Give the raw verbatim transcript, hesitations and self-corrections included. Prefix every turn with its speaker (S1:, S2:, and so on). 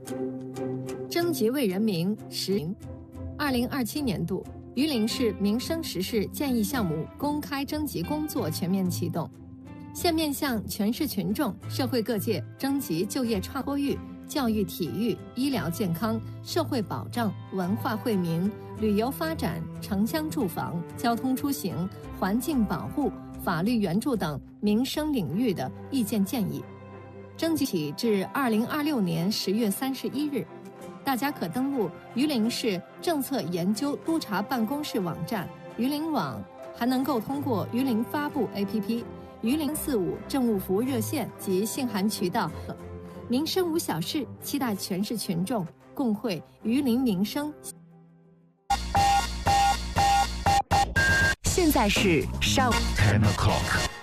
S1: 征集为人民实。二零二七年度榆林市民生实事建议项目公开征集工作全面启动，现面向全市群众、社会各界征集就业创托育、教育体育、医疗健康、社会保障、文化惠民、旅游发展、城乡住房、交通出行、环境保护、法律援助等民生领域的意见建议。征集起至二零二六年十月三十一日，大家可登录榆林市政策研究督察办公室网站榆林网，还能够通过榆林发布 A P P、榆林四五政务服务热线及信函渠道。民生无小事，期待全市群众共绘榆林民生。
S2: 现在是上
S3: ten o'clock。